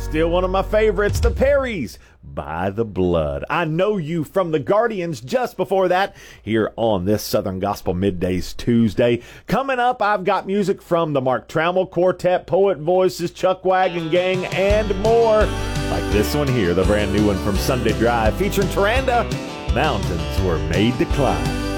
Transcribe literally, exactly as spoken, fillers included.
still one of my favorites, the Perrys, By the Blood. I Know You from the Guardians just before that here on this Southern Gospel Middays Tuesday. Coming up, I've got music from the Mark Trammell Quartet, Poet Voices, Chuck Wagon Gang, and more. Like this one here, the brand new one from Sunday Drive featuring Taranda, Mountains Were Made to Climb.